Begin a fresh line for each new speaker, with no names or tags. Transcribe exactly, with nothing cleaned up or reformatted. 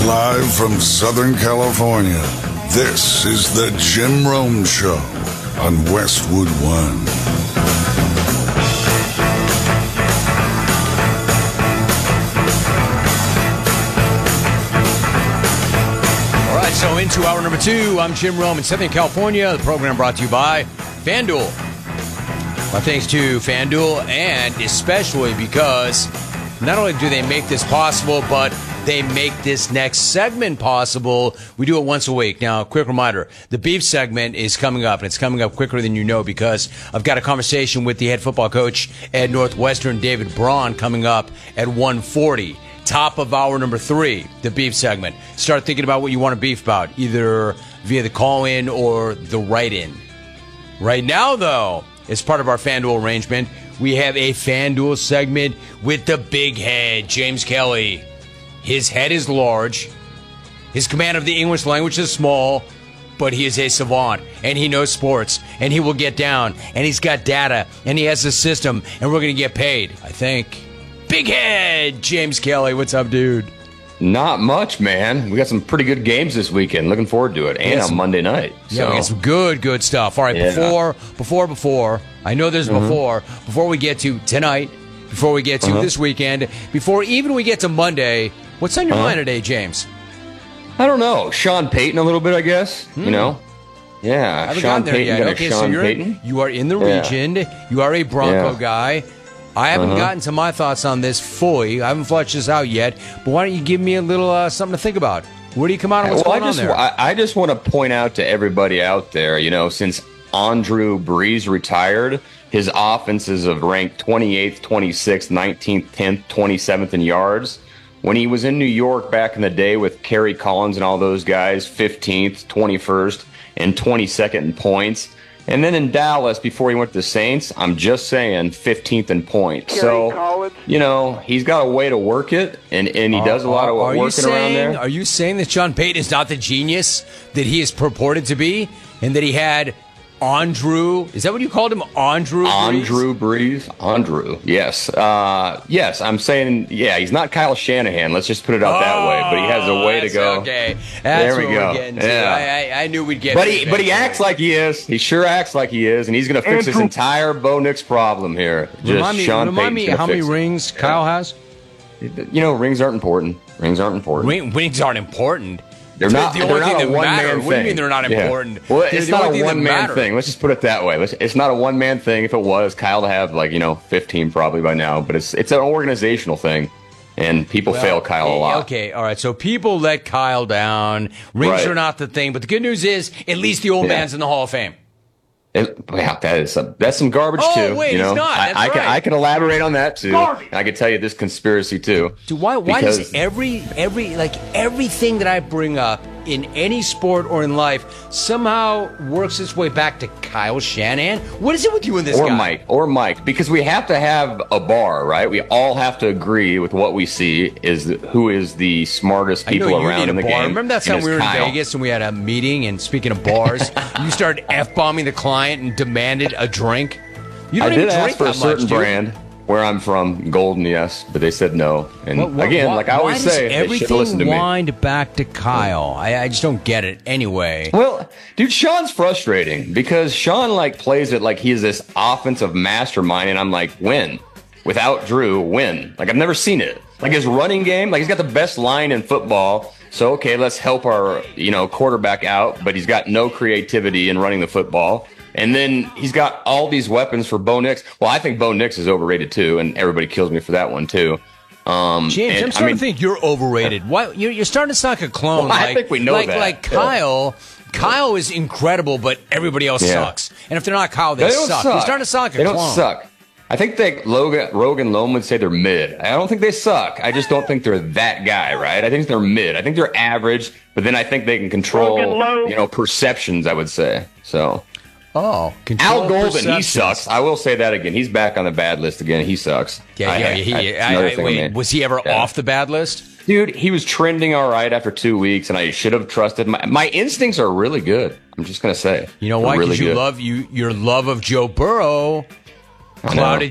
Live from Southern California, this is the Jim Rome Show on Westwood One.
All right, so into hour number two, I'm Jim Rome in Southern California. The program brought to you by FanDuel. My thanks to FanDuel, and especially because not only do they make this possible, but they make this next segment possible. We do it once a week. Now, quick reminder, the beef segment is coming up, and it's coming up quicker than you know because I've got a conversation with the head football coach at Northwestern, David Braun, coming up at one forty. Top of hour number three, the beef segment. Start thinking about what you want to beef about, either via the call-in or the write-in. Right now, though, as part of our FanDuel arrangement, we have a FanDuel segment with the big head, James Kelly. His head is large. His command of the English language is small, but he is a savant, and he knows sports, and he will get down, and he's got data, and he has a system, and we're going to get paid, I think. Big head, James Kelly. What's up, dude?
Not much, man. We got some pretty good games this weekend. Looking forward to it, and
yeah,
on
some,
Monday night.
Yeah,
so.
we got some good, good stuff. All right, yeah. before, before, before, I know there's mm-hmm. before, before we get to tonight, before we get to uh-huh. this weekend, before even we get to Monday, what's on your uh-huh. mind today, James?
I don't know. Sean Payton a little bit, I guess. Hmm. You know? Yeah,
I
Sean Payton.
Yet.
Got
okay,
Sean
so you're,
Payton.
you are in the
yeah.
region. You are a Bronco
yeah.
guy. I haven't
uh-huh.
gotten to my thoughts on this fully. I haven't fleshed this out yet. But why don't you give me a little uh, something to think about? Where do you come out on what's
well,
going
I just,
on there?
I, I just want to point out to everybody out there, you know, since Andrew Brees retired, his offenses have ranked twenty-eighth, twenty-sixth, nineteenth, tenth, twenty-seventh in yards. When he was in New York back in the day with Kerry Collins and all those guys, fifteenth, twenty-first, and twenty-second in points. And then in Dallas, before he went to the Saints, I'm just saying fifteenth in points.
Kerry
so,
Collins.
you know, he's got a way to work it, and, and he
are,
does a lot of
are
working
saying,
around there.
Are you saying that Sean Payton is not the genius that he is purported to be, and that he had Andrew, is that what you called him? Andrew Brees?
Andrew Brees. Andrew, yes. Uh, yes, I'm saying, yeah, he's not Kyle Shanahan. Let's just put it out
oh,
that way. But he has a way to go.
Okay, that's
there we
what
go.
We're getting to.
Yeah.
I, I, I knew we'd get
But he, but he acts like he is. He sure acts like he is, and he's going to fix
Andrew.
this entire Bo Nix problem here. Just
Remind me,
Sean
remind me
Payton's
how
gonna
many
fix it.
rings Kyle has?
You know, rings aren't important. Rings aren't important.
Ring, rings aren't important.
They're not.
The
They're
only
not
thing
a
that
one
matter.
man
What do you
thing.
mean they're not
Yeah.
important?
Well,
They're
it's
the
not
only
a
thing that
one man
matter.
thing. Let's just put it that way. Let's, it's not a one man thing. If it was, Kyle to have like you know fifteen probably by now. But it's it's an organizational thing, and people
Well,
fail Kyle a lot.
Okay, all right. So people let Kyle down. Rings
Right.
are not the thing. But the good news is, at least the old
Yeah.
man's in the Hall of Fame.
It, yeah, that is some, that's some garbage
Oh,
too.
wait,
you know?
he's not. That's
I, I
right.
can I can elaborate on that too.
Garbage.
I can tell you this conspiracy too.
Dude, why? Why
because,
does every every like everything that I bring up in any sport or in life somehow works its way back to Kyle Shanahan? What is it with you and this
or
guy?
Mike or Mike? Because we have to have a bar, right? We all have to agree with what we see is the, who is the smartest
I know
people
you
around
need
in
a
the
bar.
game.
Remember that
and
time
it's
we were in
Kyle.
Vegas and we had a meeting, and speaking of bars, you started F-bombing the client and demanded a drink? You
I
don't
did
even
ask
drink
for a
that
certain
much, dude.
brand. Where I'm from, Golden, yes, but they said no. And
What- what-
again,
why-
like I always
why
say,
does
they should have listened to
everything
me.
wind back to Kyle? I, I just don't get it. Anyway,
Well, dude, Sean's frustrating because Sean like plays it like he's this offensive mastermind, and I'm like, win. Without Drew, win. Like I've never seen it. Like his running game, like he's got the best line in football. So okay, let's help our you know quarterback out, but he's got no creativity in running the football. And then he's got all these weapons for Bo Nix. Well, I think Bo Nix is overrated too, and everybody kills me for that one too. Um,
James,
and,
I'm starting
I mean,
to think you're overrated. Why you're, you're starting to sound like a clone?
Well, I
like,
think we know
like,
that.
Like
Yeah.
Kyle, Kyle is incredible, but everybody else
Yeah.
sucks. And if they're not Kyle, they,
They don't
suck.
suck.
You're starting to sound like a
they
clone.
don't suck. I think they Logan, Rogan Loam would say they're mid. I don't think they suck. I just don't think they're that guy, right? I think they're mid. I think they're average, but then I think they can control,
Rogan Loam.
you know, perceptions. I would say so.
Oh,
Al
control
Golden, he
perceptions.
sucks. I will say that again. He's back on the bad list again. He sucks.
Yeah,
I-
yeah,
I-
he.
that's
I,
another
I,
thing I
wait,
made.
was he ever
Yeah.
off the bad list?
Dude, he was trending all right after two weeks, and I should have trusted. My, my instincts are really good. I'm just gonna say.
You know
They're
why?
Really
Because you
good.
love you. Your love of Joe Burrow
I know.
clouded